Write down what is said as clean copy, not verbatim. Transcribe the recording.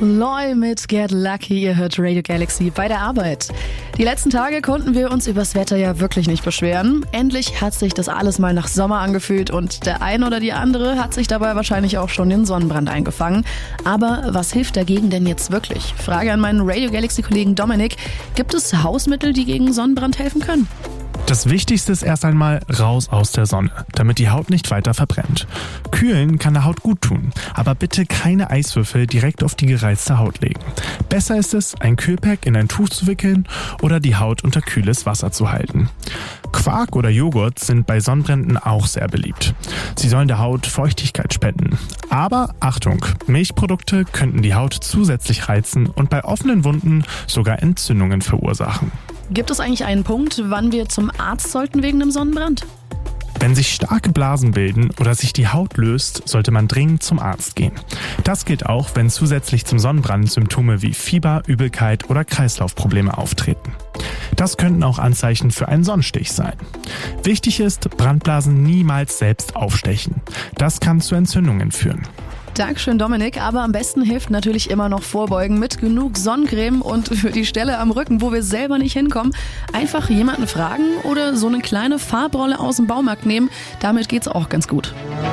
Loy mit Get Lucky, ihr hört Radio Galaxy bei der Arbeit. Die letzten Tage konnten wir uns übers Wetter ja wirklich nicht beschweren. Endlich hat sich das alles mal nach Sommer angefühlt und der eine oder die andere hat sich dabei wahrscheinlich auch schon den Sonnenbrand eingefangen. Aber was hilft dagegen denn jetzt wirklich? Frage an meinen Radio Galaxy-Kollegen Dominik. Gibt es Hausmittel, die gegen Sonnenbrand helfen können? Das Wichtigste ist erst einmal raus aus der Sonne, damit die Haut nicht weiter verbrennt. Kühlen kann der Haut gut tun, aber bitte keine Eiswürfel direkt auf die gereizte Haut legen. Besser ist es, ein Kühlpack in ein Tuch zu wickeln oder die Haut unter kühles Wasser zu halten. Quark oder Joghurt sind bei Sonnenbränden auch sehr beliebt. Sie sollen der Haut Feuchtigkeit spenden. Aber Achtung, Milchprodukte könnten die Haut zusätzlich reizen und bei offenen Wunden sogar Entzündungen verursachen. Gibt es eigentlich einen Punkt, wann wir zum Arzt sollten wegen dem Sonnenbrand? Wenn sich starke Blasen bilden oder sich die Haut löst, sollte man dringend zum Arzt gehen. Das gilt auch, wenn zusätzlich zum Sonnenbrand Symptome wie Fieber, Übelkeit oder Kreislaufprobleme auftreten. Das könnten auch Anzeichen für einen Sonnenstich sein. Wichtig ist, Brandblasen niemals selbst aufstechen. Das kann zu Entzündungen führen. Dankeschön, Dominik, aber am besten hilft natürlich immer noch Vorbeugen mit genug Sonnencreme und für die Stelle am Rücken, wo wir selber nicht hinkommen, einfach jemanden fragen oder so eine kleine Farbrolle aus dem Baumarkt nehmen. Damit geht's auch ganz gut.